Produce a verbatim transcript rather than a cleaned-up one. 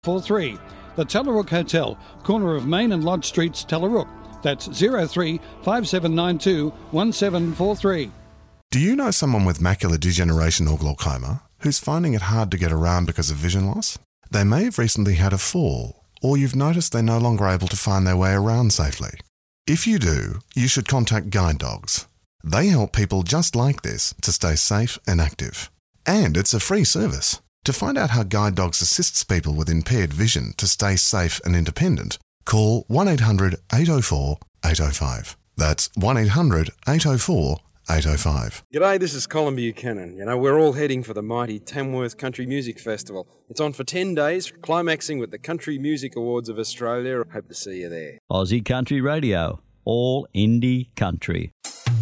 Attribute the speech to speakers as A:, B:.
A: four three. The Tallarook Hotel, corner of Main and Lodge Streets, Tallarook. That's zero three five seven nine two one seven four three.
B: Do you know someone with macular degeneration or glaucoma who's finding it hard to get around because of vision loss? They may have recently had a fall, or you've noticed they're no longer able to find their way around safely. If you do, you should contact Guide Dogs. They help people just like this to stay safe and active. And it's a free service. To find out how Guide Dogs assists people with impaired vision to stay safe and independent, call one eight hundred eight oh four eight oh five. That's one eight hundred eight oh four eight oh five.
C: G'day, this is Colin Buchanan. You know, we're all heading for the mighty Tamworth Country Music Festival. It's on for ten days, climaxing with the Country Music Awards of Australia. Hope to see you there.
D: Aussie Country Radio, all indie country.